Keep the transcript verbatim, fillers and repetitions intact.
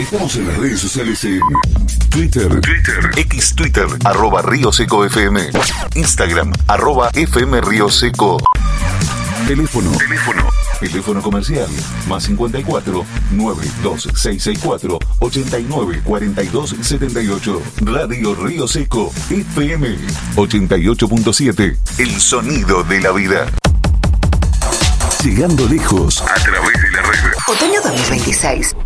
Estamos en las redes sociales en Twitter, Twitter, X Twitter, arroba Río Seco F M, Instagram, arroba F M Río Seco. Teléfono, teléfono, teléfono comercial, más cincuenta y cuatro, nueve dos seis seis cuatro, ochenta y nueve cuarenta y dos setenta y ocho. Radio Río Seco, F M ochenta y ocho punto siete, el sonido de la vida. Llegando lejos a través de la red. Otoño dos mil veintiséis.